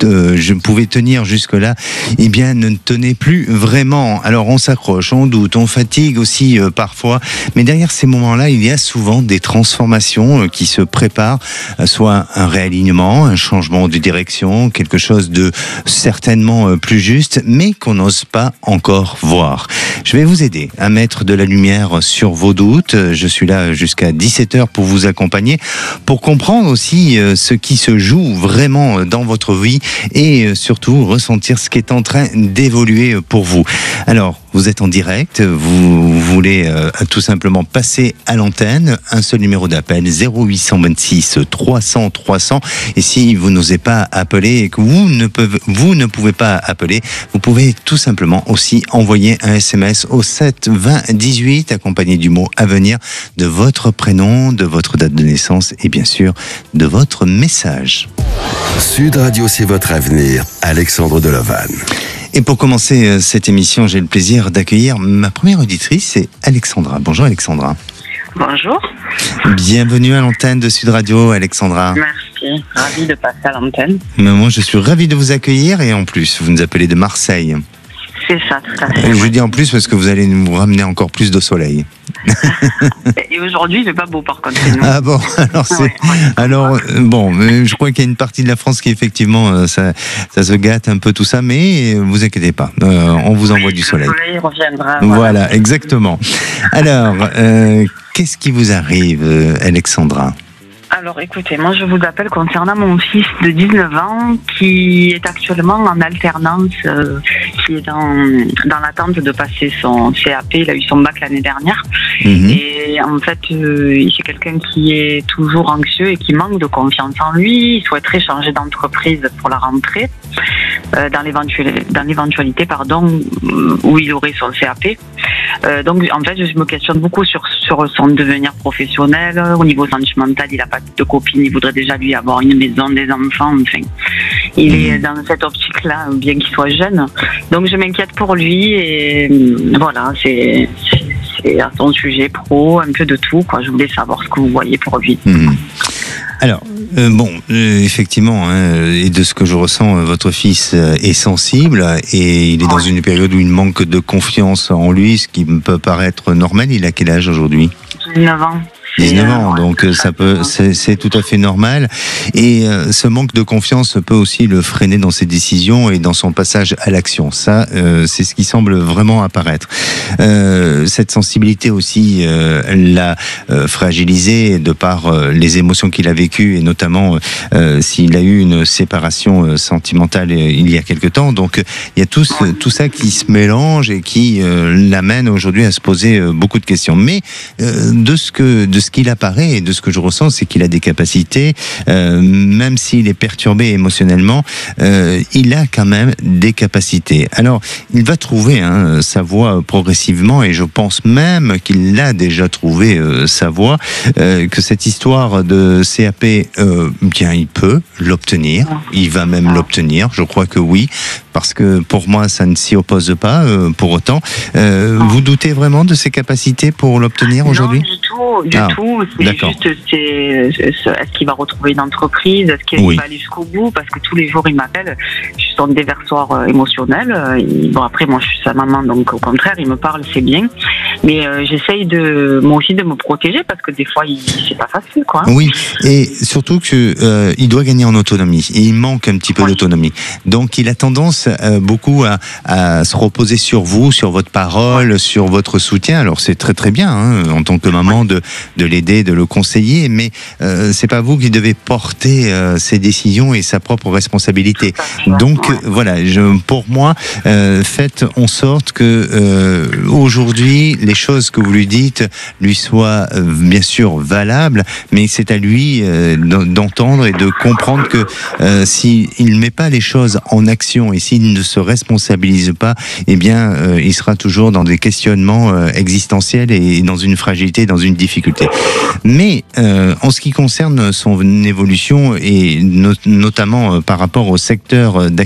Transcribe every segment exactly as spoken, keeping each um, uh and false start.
euh, je pouvais tenir jusque-là, eh bien, ne tenait plus vraiment. Alors, on s'accroche, on doute, on fatigue aussi euh, parfois. Mais derrière ces moments-là, il y a souvent des transformations euh, qui se préparent, euh, soit un réalignement, un changement de direction, quelque chose de certainement euh, plus juste, mais qu'on n'ose pas encore voir. Je vais vous aider à mettre de la lumière sur vos doutes. Je suis là jusqu'à dix-sept heures pour vous accompagner, pour comprendre aussi euh, ce qui se joue vraiment dans votre vie et euh, surtout ressentir ce qui est en train d'évoluer pour vous. Alors, vous êtes en direct, vous voulez euh, tout simplement passer à l'antenne, un seul numéro d'appel, zéro huit cent vingt-six trois cents trois cents, et si vous n'osez pas appeler et que vous ne, peuvent, vous ne pouvez pas appeler, vous pouvez tout simplement aussi envoyer un S M S au sept vingt dix-huit, accompagné du mot à venir, de votre prénom, de votre date de naissance et bien sûr de votre message. Sud Radio, c'est votre avenir. Alexandre Delovan. Et pour commencer cette émission, j'ai le plaisir d'accueillir ma première auditrice, c'est Alexandra. Bonjour Alexandra. Bonjour. Bienvenue à l'antenne de Sud Radio, Alexandra. Merci, ravi de passer à l'antenne. Mais moi, je suis ravi de vous accueillir et en plus, vous nous appelez de Marseille. C'est ça, tout à fait. Je dis en plus parce que vous allez nous ramener encore plus de soleil. Et aujourd'hui, il fait pas beau par contre. Ah bon, alors c'est, ouais, ouais, alors euh, bon, je crois qu'il y a une partie de la France qui effectivement euh, ça, ça se gâte un peu tout ça, mais vous inquiétez pas, euh, on vous envoie oui, du soleil. Le soleil reviendra. Voilà, voilà. Exactement. Alors, euh, qu'est-ce qui vous arrive, Alexandra ? Alors écoutez, moi je vous appelle concernant mon fils de dix-neuf ans qui est actuellement en alternance, euh, qui est dans, dans l'attente de passer son C A P, il a eu son bac l'année dernière. Mmh. Et en fait, euh, c'est quelqu'un qui est toujours anxieux et qui manque de confiance en lui, il souhaiterait changer d'entreprise pour la rentrée, euh, dans, l'éventualité, dans l'éventualité pardon, où il aurait son C A P. Euh, donc en fait, je me questionne beaucoup sur, sur son devenir professionnel, au niveau sentimental, il n'a pas de copine, il voudrait déjà lui avoir une maison, des enfants, enfin, il est dans cette optique-là, bien qu'il soit jeune. Donc je m'inquiète pour lui et voilà, c'est, c'est, c'est à son sujet pro, un peu de tout, quoi. Je voulais savoir ce que vous voyez pour lui. Mmh. Alors, euh, bon, euh, effectivement, hein, et de ce que je ressens, euh, votre fils euh, est sensible et il est dans une période où il manque de confiance en lui, ce qui peut paraître normal. Il a quel âge aujourd'hui ? dix-neuf ans. dix-neuf ans, donc ça peut, c'est, c'est tout à fait normal. Et euh, ce manque de confiance peut aussi le freiner dans ses décisions et dans son passage à l'action. Ça, euh, c'est ce qui semble vraiment apparaître. Euh, cette sensibilité aussi euh, l'a euh, fragilisé de par euh, les émotions qu'il a vécues et notamment euh, s'il a eu une séparation euh, sentimentale euh, il y a quelque temps. Donc il y a tout, ce, tout ça qui se mélange et qui euh, l'amène aujourd'hui à se poser euh, beaucoup de questions. Mais euh, de ce que de ce qu'il apparaît et de ce que je ressens, c'est qu'il a des capacités, euh, même s'il est perturbé émotionnellement, euh, il a quand même des capacités. Alors, il va trouver hein, sa voie progressivement et je pense même qu'il l'a déjà trouvé euh, sa voie, euh, que cette histoire de C A P, euh, bien, il peut l'obtenir, il va même l'obtenir, je crois que oui, parce que pour moi, ça ne s'y oppose pas euh, pour autant. Euh, vous doutez vraiment de ses capacités pour l'obtenir aujourd'hui ? Non, du tout, du ah, tout. C'est d'accord. juste, c'est, est-ce qu'il va retrouver une entreprise ? Est-ce qu'il oui. va aller jusqu'au bout ? Parce que tous les jours, il m'appelle. Je suis son déversoir euh, émotionnel. Il, bon, après, moi, je suis sa maman, donc au contraire, il me parle, c'est bien. Mais euh, j'essaye de, moi aussi de me protéger parce que des fois, il, c'est pas facile, quoi. Oui, et surtout que euh, il doit gagner en autonomie. Et il manque un petit peu oui. d'autonomie. Donc, il a tendance euh, beaucoup à, à se reposer sur vous, sur votre parole, sur votre soutien. Alors, c'est très très bien hein, en tant que maman de de l'aider, de le conseiller, mais euh, c'est pas vous qui devez porter euh, ses décisions et sa propre responsabilité. Donc euh, voilà, je, pour moi, euh, faites en sorte que euh, aujourd'hui les choses que vous lui dites lui soient euh, bien sûr valables, mais c'est à lui euh, d'entendre et de comprendre que euh, s'il ne met pas les choses en action et s'il ne se responsabilise pas, eh bien euh, il sera toujours dans des questionnements euh, existentiels et dans une fragilité, dans une difficulté. Mais euh, en ce qui concerne son évolution et no- notamment euh, par rapport au secteur d'activité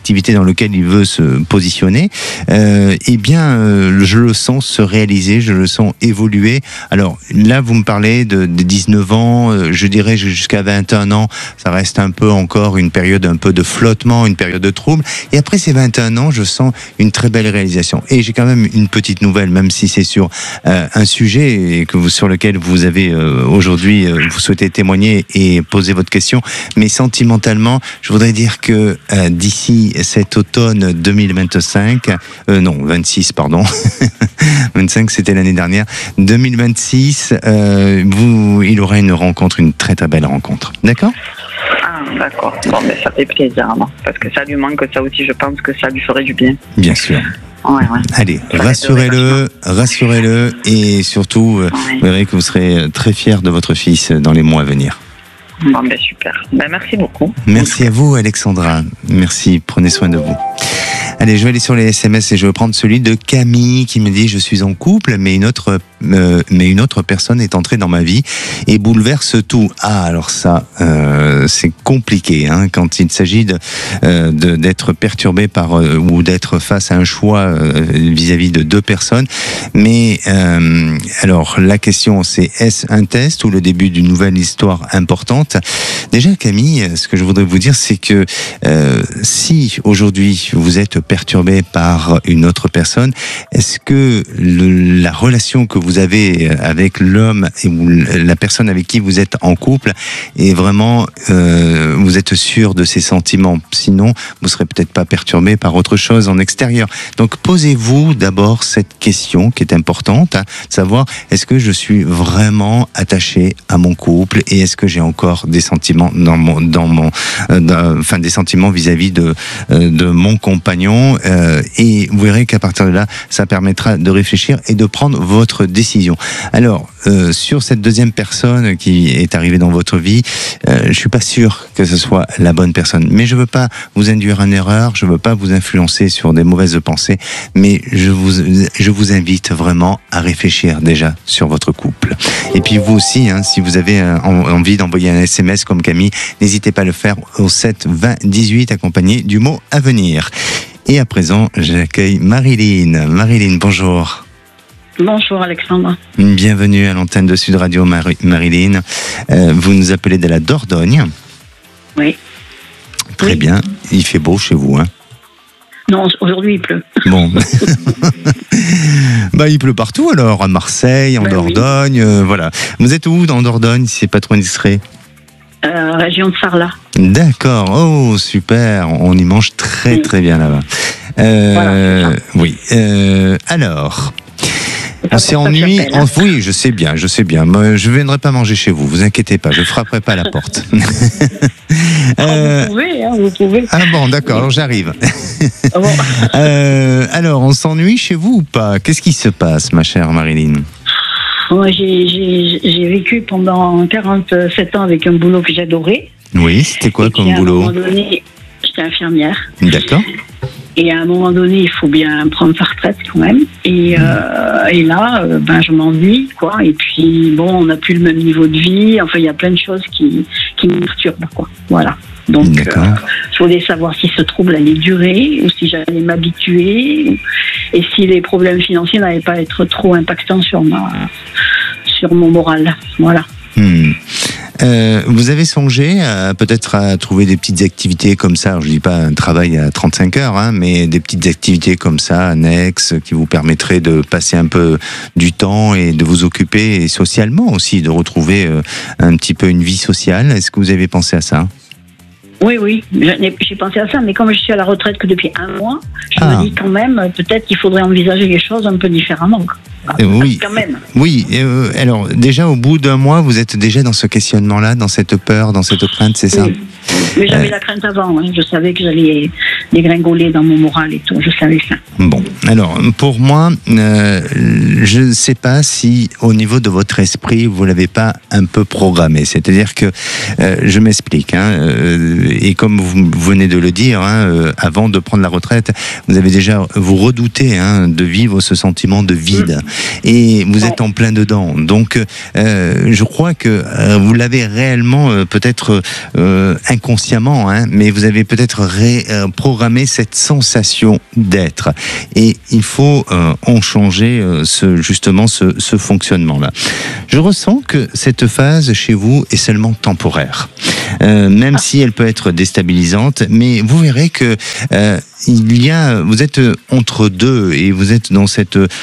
l'activité dans laquelle il veut se positionner, euh, eh bien, euh, je le sens se réaliser, je le sens évoluer. Alors là, vous me parlez de, de dix-neuf ans, euh, je dirais jusqu'à vingt et un ans, ça reste un peu encore une période un peu de flottement, une période de trouble. Et après ces vingt et un ans, je sens une très belle réalisation. Et j'ai quand même une petite nouvelle, même si c'est sur euh, un sujet que vous, sur lequel vous avez euh, aujourd'hui, euh, vous souhaitez témoigner et poser votre question. Mais sentimentalement, je voudrais dire que euh, d'ici cet automne deux mille vingt-cinq, euh, non, vingt-six, pardon, vingt-cinq c'était l'année dernière, deux mille vingt-six, euh, vous, il aura une rencontre, une très très belle rencontre. D'accord ? Ah, d'accord. Bon, mais ça fait plaisir, non ? Parce que ça lui manque, ça aussi, je pense que ça lui ferait du bien. Bien sûr. Ouais, ouais. Allez, Ça rassurez-le, rassurez-le, et surtout, euh, Ouais. vous verrez que vous serez très fiers de votre fils dans les mois à venir. Bon, ben super. Ben, merci beaucoup. Merci à vous, Alexandra. Merci, prenez soin de vous. Allez, je vais aller sur les S M S et je vais prendre celui de Camille qui me dit « Je suis en couple, mais une autre, euh, mais une autre personne est entrée dans ma vie et bouleverse tout. » Ah, alors ça, euh, c'est compliqué hein, quand il s'agit de, euh, de, d'être perturbé par euh, ou d'être face à un choix euh, vis-à-vis de deux personnes. Mais euh, alors, la question c'est « Est-ce un test ou le début d'une nouvelle histoire importante ?» Déjà, Camille, ce que je voudrais vous dire, c'est que euh, si aujourd'hui vous êtes perturbé par une autre personne, est-ce que le, la relation que vous avez avec l'homme ou la personne avec qui vous êtes en couple est vraiment, euh, vous êtes sûr de ses sentiments? Sinon, vous serez peut-être pas perturbé par autre chose en extérieur. Donc, posez-vous d'abord cette question qui est importante, hein, savoir est-ce que je suis vraiment attaché à mon couple et est-ce que j'ai encore des sentiments dans mon, dans mon, euh, dans, enfin des sentiments vis-à-vis de euh, de mon compagnon. Euh, et vous verrez qu'à partir de là, ça permettra de réfléchir et de prendre votre décision. Alors, euh, sur cette deuxième personne qui est arrivée dans votre vie, euh, je suis pas sûr que ce soit la bonne personne. Mais je veux pas vous induire en erreur, je veux pas vous influencer sur des mauvaises pensées, mais je vous, je vous invite vraiment à réfléchir déjà sur votre couple. Et puis vous aussi, hein, si vous avez euh, envie d'envoyer un S M S comme Camille, n'hésitez pas à le faire au sept vingt dix-huit accompagné du mot à venir. Et à présent, j'accueille Marilyn. Marilyn, bonjour. Bonjour Alexandre. Bienvenue à l'antenne de Sud Radio, Mar- Marilyn. Euh, vous nous appelez de la Dordogne. Oui. Très Oui. bien. Il fait beau chez vous, hein? Non, aujourd'hui il pleut. Bon. Bah, il pleut partout alors, à Marseille, en Ben oui. Dordogne, euh, voilà. Vous êtes où dans Dordogne, si c'est pas trop indiscret? Euh, région de Sarlat. D'accord, oh super, on y mange très Oui. très bien là-bas. Euh, Voilà, oui, euh, alors, C'est pas on s'est pour ça que ennuyé. j'appelle, hein. on- Oui, je sais bien, je sais bien. Moi, je ne viendrai pas manger chez vous, vous inquiétez pas, je frapperai pas à la porte. Euh, Vous pouvez, hein, vous pouvez. ah bon, d'accord, alors j'arrive. Ah bon. Euh, alors, on s'ennuie chez vous ou pas? Qu'est-ce qui se passe, ma chère Marilyn? Moi, j'ai, j'ai, j'ai vécu pendant quarante-sept ans avec un boulot que j'adorais. Oui, c'était quoi Et puis, comme à un boulot? moment donné, j'étais infirmière. D'accord. Et à un moment donné, il faut bien prendre sa retraite quand même. Et, euh, et là, euh, ben, je m'ennuie, quoi. Et puis, bon, on n'a plus le même niveau de vie. Enfin, il y a plein de choses qui, qui me perturbent, quoi. Voilà. Donc, D'accord. euh, je voulais savoir si ce trouble allait durer ou si j'allais m'habituer et si les problèmes financiers n'allaient pas être trop impactants sur ma, sur mon moral. Voilà. Hmm. Euh, vous avez songé à, peut-être à trouver des petites activités comme ça, alors je dis pas un travail à trente-cinq heures, hein, mais des petites activités comme ça, annexes, qui vous permettraient de passer un peu du temps et de vous occuper, et socialement aussi, de retrouver euh, un petit peu une vie sociale. Est-ce que vous avez pensé à ça? Oui, oui, j'ai j'ai pensé à ça, mais comme je suis à la retraite que depuis un mois, je Ah. me dis quand même, peut-être qu'il faudrait envisager les choses un peu différemment. quoi. Euh, oui. Quand même. Oui, euh, alors déjà au bout d'un mois, vous êtes déjà dans ce questionnement-là, dans cette peur, dans cette crainte, c'est ça? Oui. Mais j'avais Euh. la crainte avant, hein. Je savais que j'allais dégringoler dans mon moral et tout, je savais ça. Bon, alors, pour moi, euh, je ne sais pas si au niveau de votre esprit, vous ne l'avez pas un peu programmé. C'est-à-dire que, euh, je m'explique, hein, euh, et comme vous venez de le dire, hein, euh, avant de prendre la retraite, vous avez déjà, vous redoutez hein, de vivre ce sentiment de vide. Et vous êtes en plein dedans. Donc, euh, je crois que euh, vous l'avez réellement, euh, peut-être euh, inconsciemment, hein, mais vous avez peut-être ré, euh, programmé cette sensation d'être. Et il faut euh, en changer euh, ce, justement ce, ce fonctionnement-là. Je ressens que cette phase chez vous est seulement temporaire, euh, même si elle peut être déstabilisante, mais vous verrez que euh, il y a, vous êtes entre deux et vous êtes dans cette, euh,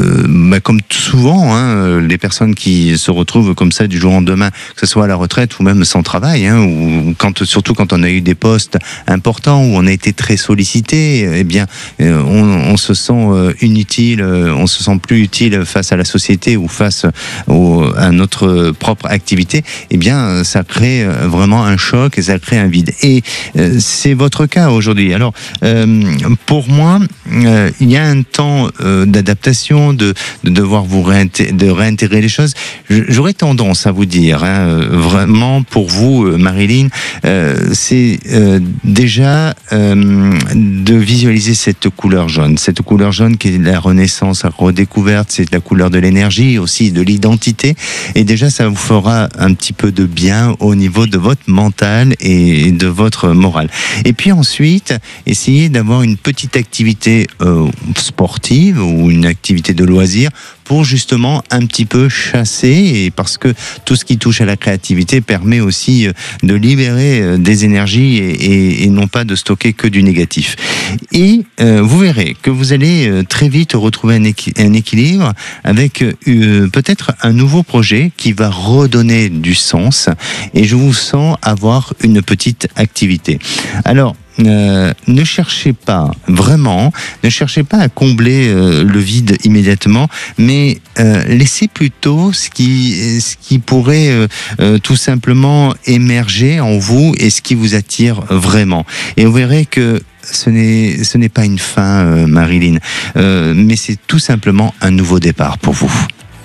bah comme souvent, hein, les personnes qui se retrouvent comme ça du jour au lendemain, que ce soit à la retraite ou même sans travail, hein, ou quand, surtout quand on a eu des postes importants où on a été très sollicité, eh bien, euh, on, on se sent euh, inutile, euh, on se sent plus utile face à la société ou face au, à notre propre activité. Eh bien, ça crée vraiment un choc et ça crée un vide. Et euh, c'est votre cas aujourd'hui. Alors. Euh, Pour moi, euh, il y a un temps euh, d'adaptation, de, de devoir vous réinté- de réintégrer les choses. J'aurais tendance à vous dire, hein, vraiment pour vous, Marilyn, euh, c'est euh, déjà euh, de visualiser cette couleur jaune. Cette couleur jaune qui est la renaissance, la redécouverte, c'est la couleur de l'énergie, aussi de l'identité. Et déjà, ça vous fera un petit peu de bien au niveau de votre mental et de votre morale. Et puis ensuite, essayez d'avoir une petite activité euh, sportive ou une activité de loisir pour justement un petit peu chasser, et parce que tout ce qui touche à la créativité permet aussi de libérer des énergies et, et, et non pas de stocker que du négatif. Et euh, vous verrez que vous allez très vite retrouver un, équi- un équilibre avec euh, peut-être un nouveau projet qui va redonner du sens, et je vous sens avoir une petite activité. Alors, Euh, ne cherchez pas, vraiment, ne cherchez pas à combler euh, le vide immédiatement, mais euh, laissez plutôt ce qui, ce qui pourrait euh, euh, tout simplement émerger en vous et ce qui vous attire vraiment. Et vous verrez que ce n'est, ce n'est pas une fin, euh, Marilyn, euh, mais c'est tout simplement un nouveau départ pour vous.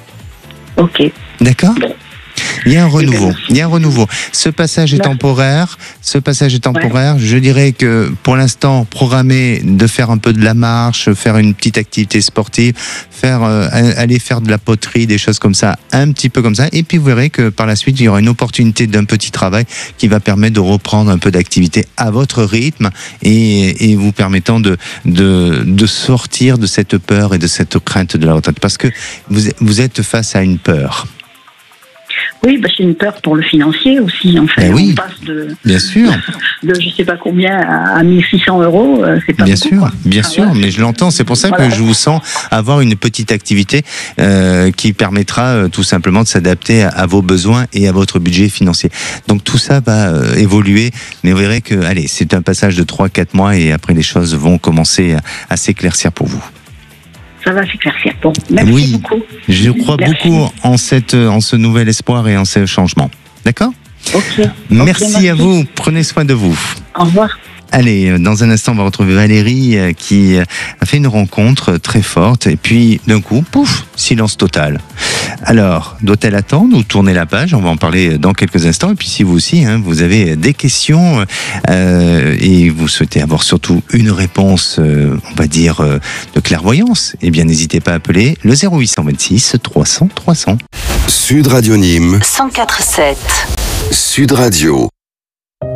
Ok. D'accord ? Il y a un renouveau. Il y a un renouveau. Ce passage est temporaire. Ce passage est temporaire. Ouais. Je dirais que pour l'instant, programmer de faire un peu de la marche, faire une petite activité sportive, faire euh, aller faire de la poterie, des choses comme ça, un petit peu comme ça. Et puis vous verrez que par la suite, il y aura une opportunité d'un petit travail qui va permettre de reprendre un peu d'activité à votre rythme et, et vous permettant de, de de sortir de cette peur et de cette crainte de la retraite, parce que vous vous êtes face à une peur. Oui, bah c'est une peur pour le financier aussi, en fait. Ben oui, on passe de, bien sûr. de je sais pas combien à mille six cents euros, c'est pas bien beaucoup. Sûr, quoi. bien ah, sûr, ouais. mais je l'entends. C'est pour ça voilà. que je vous sens avoir une petite activité euh, qui permettra euh, tout simplement de s'adapter à, à vos besoins et à votre budget financier. Donc tout ça va euh, évoluer, mais vous verrez que, allez, c'est un passage de trois à quatre mois et après les choses vont commencer à, à s'éclaircir pour vous. Ça va s'éclaircir. Bon, merci oui, beaucoup. Je crois merci. beaucoup en, cette, en ce nouvel espoir et en ce changement. D'accord ? Ok. Merci, okay, merci à vous. Prenez soin de vous. Au revoir. Allez, dans un instant, on va retrouver Valérie qui a fait une rencontre très forte et puis d'un coup, pouf, silence total. Alors, doit-elle attendre ou tourner la page ? On va en parler dans quelques instants. Et puis si vous aussi, hein, vous avez des questions euh, et vous souhaitez avoir surtout une réponse, euh, on va dire, euh, de clairvoyance, eh bien n'hésitez pas à appeler le zéro huit cent vingt-six trois cents trois cents. Sud Radio Nîmes cent quatre virgule sept. Sud Radio.